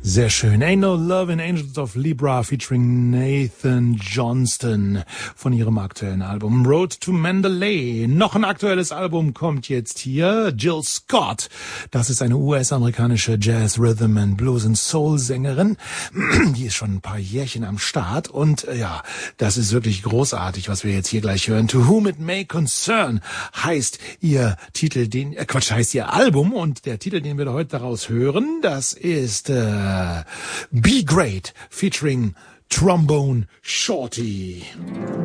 Sehr schön. Ain't No Love in Angels of Libra featuring Nathan Johnston von ihrem aktuellen Album Road to Mandalay. Noch ein aktuelles Album kommt jetzt hier. Jill Scott. Das ist eine US-amerikanische Jazz, Rhythm and Blues and Soul Sängerin. Die ist schon ein paar Jährchen am Start und ja, das ist wirklich großartig, was wir jetzt hier gleich hören. To Whom It May Concern heißt ihr Titel, heißt ihr Album, und der Titel, den wir heute daraus hören, das ist Be Great featuring Trombone Shorty.